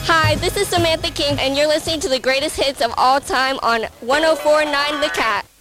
Hi, this is Samantha King, and you're listening to the greatest hits of all time on 104.9 The Cat.